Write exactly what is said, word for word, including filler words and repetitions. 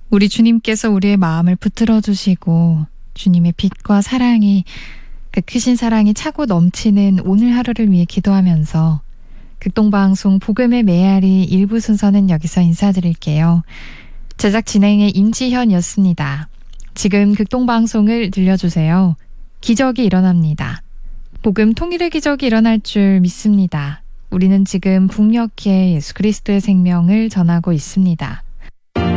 우리 주님께서 우리의 마음을 붙들어 주시고 주님의 빛과 사랑이, 그 크신 사랑이 차고 넘치는 오늘 하루를 위해 기도하면서 극동방송 복음의 메아리 일부 순서는 여기서 인사드릴게요. 제작 진행의 임지현이었습니다. 지금 극동방송을 들려주세요. 기적이 일어납니다. 복음 통일의 기적이 일어날 줄 믿습니다. 우리는 지금 북녘에 예수 그리스도의 생명을 전하고 있습니다.